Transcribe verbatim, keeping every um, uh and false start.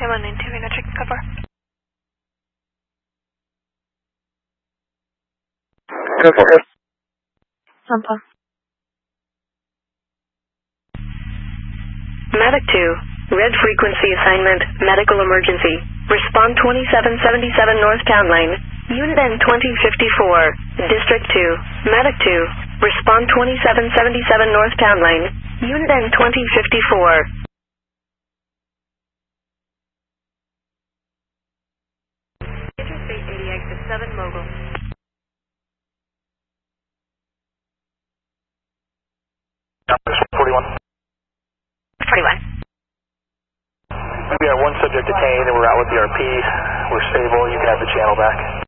I'm on into Vina, check cover. Cover. Sampa. Medic two, red frequency assignment, medical emergency. Respond twenty-seven seventy-seven North Town Lane, Unit N twenty fifty-four, District two. Medic two, respond twenty-seven seventy-seven North Town Lane, Unit N twenty fifty-four. Interstate eighty exit seven Mogul. forty-one. forty-one. We got one subject detained and we're out with the R P. We're stable. You can have the channel back.